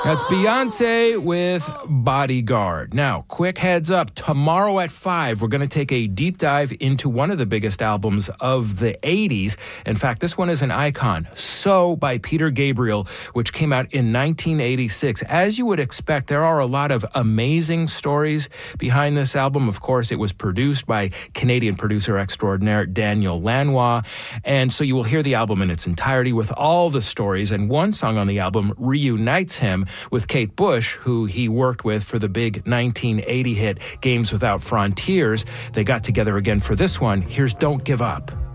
That's Beyonce with Bodyguard. Now, quick heads up. Tomorrow at 5, we're going to take a deep dive into one of the biggest albums of the 80s. In fact, this one is an icon, So by Peter Gabriel, which came out in 1986. As you would expect, there are a lot of amazing stories behind this album. Of course, it was produced by Canadian producer extraordinaire Daniel Lanois. And so you will hear the album in its entirety with all the stories. And one song on the album reunites him with Kate Bush, who he worked with for the big 1980 hit Games Without Frontiers. They got together again for this one. Here's Don't Give Up.